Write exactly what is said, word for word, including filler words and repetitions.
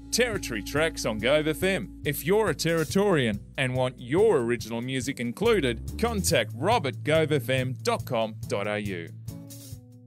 Territory Tracks on Gove F M. If you're a Territorian and want your original music included, contact rob at gove f m dot com dot a u.